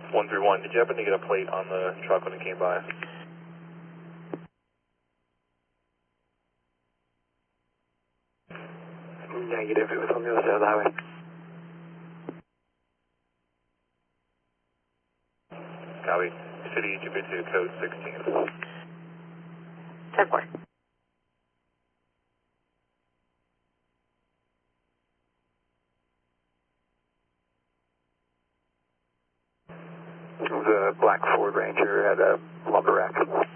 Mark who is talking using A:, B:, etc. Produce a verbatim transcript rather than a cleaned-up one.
A: one three one, did you happen to get a plate on the truck when it came by?
B: Negative, it was on the other side of the highway.
A: Copy. City Jupiter code sixteen.
C: ten four.
B: It was a black Ford Ranger at a lumber rack.